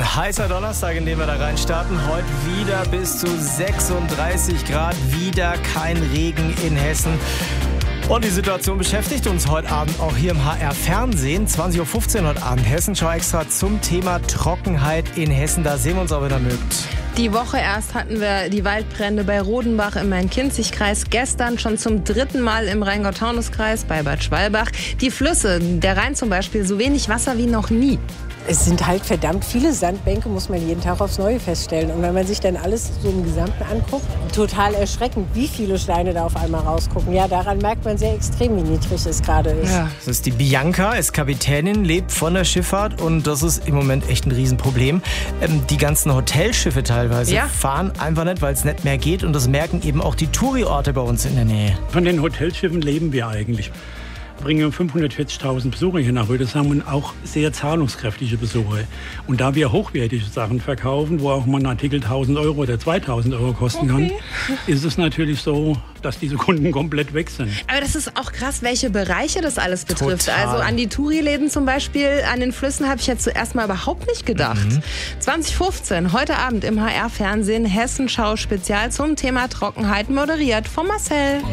heißer Donnerstag, in den wir da reinstarten. Heute wieder bis zu 36 Grad, wieder kein Regen in Hessen. Und die Situation beschäftigt uns heute Abend auch hier im HR-Fernsehen. 20.15 Uhr heute Abend. Hessenschau extra zum Thema Trockenheit in Hessen. Da sehen wir uns, ob ihr da mögt. Die Woche erst hatten wir die Waldbrände bei Rodenbach im Main-Kinzig-Kreis. Gestern schon zum 3. Mal im Rheingau-Taunus-Kreis bei Bad Schwalbach. Die Flüsse, der Rhein zum Beispiel, so wenig Wasser wie noch nie. Es sind halt verdammt viele Sandbänke, muss man jeden Tag aufs Neue feststellen. Und wenn man sich dann alles so im Gesamten anguckt, total erschreckend, wie viele Steine da auf einmal rausgucken. Ja, daran merkt man sehr extrem, wie niedrig es gerade ist. Ja, das ist die Bianca, ist Kapitänin, lebt von der Schifffahrt und das ist im Moment echt ein Riesenproblem. Die ganzen Hotelschiffe teilweise fahren einfach nicht, weil es nicht mehr geht und das merken eben auch die Touri-Orte bei uns in der Nähe. Von den Hotelschiffen leben wir eigentlich. Wir bringen 540.000 Besucher hier nach Rüdesheim und auch sehr zahlungskräftige Besucher. Und da wir hochwertige Sachen verkaufen, wo auch mal ein Artikel 1.000 Euro oder 2.000 Euro kosten kann, ist es natürlich so, dass diese Kunden komplett weg sind. Aber das ist auch krass, welche Bereiche das alles betrifft. Total. Also an die Touri-Läden zum Beispiel, an den Flüssen habe ich jetzt zuerst mal überhaupt nicht gedacht. 2015, heute Abend im HR-Fernsehen, Hessenschau Spezial zum Thema Trockenheit, moderiert von Marcel.